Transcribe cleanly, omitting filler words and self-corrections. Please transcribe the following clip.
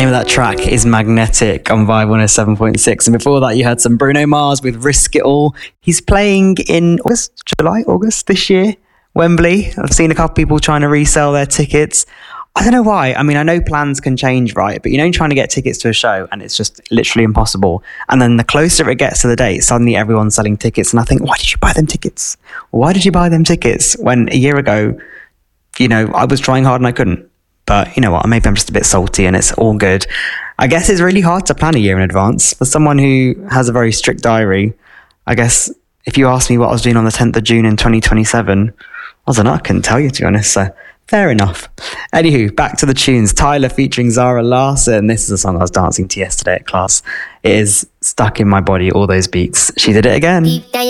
name of that track is Magnetic on Vibe 107.6. And before that, you heard some Bruno Mars with Risk It All. He's playing in August this year, Wembley. I've seen a couple people trying to resell their tickets. I don't know why. I mean, I know plans can change, right? But trying to get tickets to a show and it's just literally impossible. And then the closer it gets to the date, suddenly everyone's selling tickets. And I think, why did you buy them tickets? Why did you buy them tickets when a year ago, I was trying hard and I couldn't? But you know what, maybe I'm just a bit salty and it's all good. I guess it's really hard to plan a year in advance. For someone who has a very strict diary, I guess if you asked me what I was doing on the 10th of June in 2027, I don't know, I couldn't tell you, to be honest. So fair enough. Anywho, back to the tunes. Tyler featuring Zara Larsson. This is a song I was dancing to yesterday at class. It is stuck in my body, all those beats. She did it again.